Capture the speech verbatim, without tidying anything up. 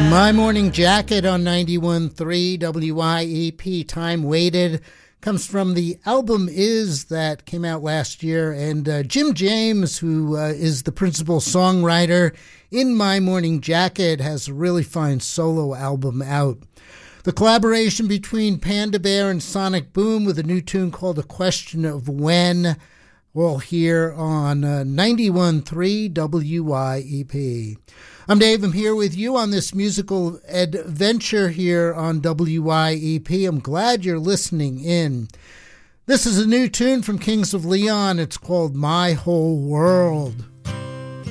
My Morning Jacket on ninety-one point three W I E P. Time Waited comes from the album Is that came out last year. And uh, Jim James, who uh, is the principal songwriter in My Morning Jacket, has a really fine solo album out. The collaboration between Panda Bear and Sonic Boom with a new tune called A Question of When, all here on uh, ninety-one point three W I E P. I'm Dave. I'm here with you on this musical adventure here on W I E P. I'm glad you're listening in. This is a new tune from Kings of Leon. It's called My Whole World.